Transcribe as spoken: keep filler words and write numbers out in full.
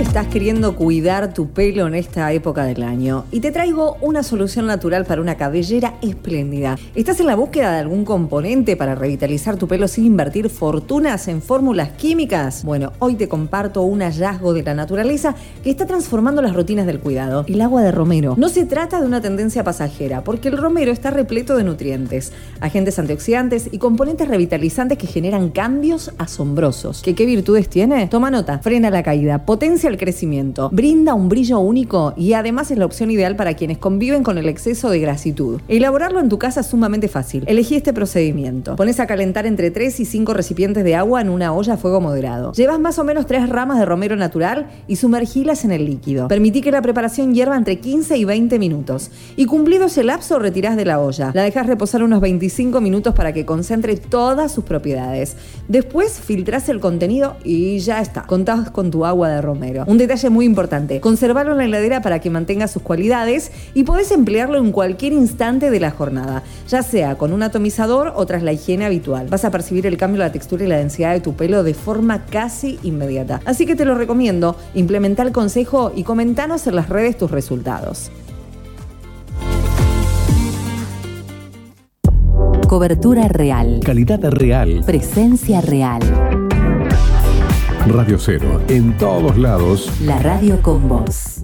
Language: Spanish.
estás queriendo cuidar tu pelo en esta época del año y te traigo una solución natural para una cabellera espléndida. ¿Estás en la búsqueda de algún componente para revitalizar tu pelo sin invertir fortunas en fórmulas químicas? Bueno, hoy te comparto un hallazgo de la naturaleza que está transformando las rutinas del cuidado: el agua de romero. No se trata de una tendencia pasajera, porque el romero está repleto de nutrientes, agentes antioxidantes y componentes revitalizantes que generan cambios asombrosos. ¿Qué, qué virtudes tiene? Toma nota: frena la caída, potencia el crecimiento, brinda un brillo único y además es la opción ideal para quienes conviven con el exceso de grasitud. Elaborarlo en tu casa es sumamente fácil. Elegí este procedimiento. Pones a calentar entre tres y cinco recipientes de agua en una olla a fuego moderado. Llevas más o menos tres ramas de romero natural y sumergilas en el líquido. Permití que la preparación hierva entre quince y veinte minutos. Y cumplido ese lapso, retirás de la olla. La dejas reposar unos veinticinco minutos para que concentre todas sus propiedades. Después filtrás el contenido y ya está. Contás con tu agua de romero. Un detalle muy importante: conservarlo en la heladera para que mantenga sus cualidades y podés emplearlo en cualquier instante de la jornada, ya sea con un atomizador o tras la higiene habitual. Vas a percibir el cambio de la textura y la densidad de tu pelo de forma casi inmediata. Así que te lo recomiendo. Implementa el consejo y comentanos en las redes tus resultados. Cobertura real. Calidad real. Presencia real. Radio Cero, en todos lados. La radio con vos.